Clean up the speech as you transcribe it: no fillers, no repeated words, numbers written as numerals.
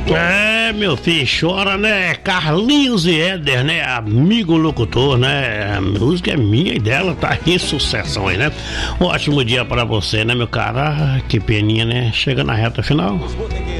É, meu filho, chora, né? Carlinhos e Éder, né? Amigo locutor, né? A música é minha e dela, tá em sucessão aí, né? Um ótimo dia pra você, né, meu cara? Ah, que peninha, né? Chega na reta final.